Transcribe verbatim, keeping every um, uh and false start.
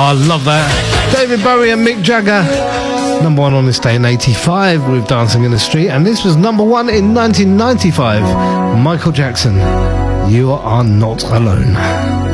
I love that. David Bowie and Mick Jagger. Number one on this day in eighty-five with Dancing in the Street. And this was number one in nineteen ninety-five. Michael Jackson, You Are Not Alone.